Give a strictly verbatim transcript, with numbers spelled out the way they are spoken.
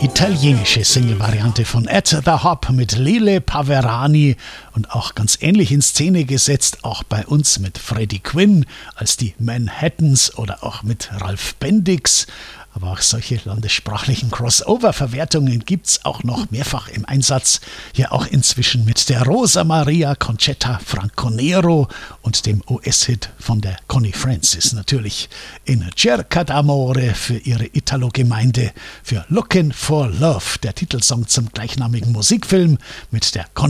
italienische Single-Variante von At the Hop mit Lele Paverani und auch ganz ähnlich in Szene gesetzt, auch bei uns mit Freddie Quinn als die Manhattans oder auch mit Ralf Bendix. Aber auch solche landessprachlichen Crossover-Verwertungen gibt's auch noch mehrfach im Einsatz. Hier auch inzwischen mit der Rosa Maria Concetta Franconero und dem U S-Hit von der Connie Francis natürlich. In Cerca d'Amore für ihre Italo-Gemeinde, für Looking for Love, der Titelsong zum gleichnamigen Musikfilm mit der Connie